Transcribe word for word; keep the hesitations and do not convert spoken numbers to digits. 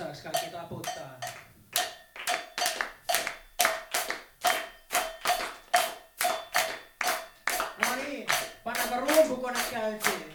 saaks kaikki taputtaa? No niin, pannaanko rumpukone käyntiin?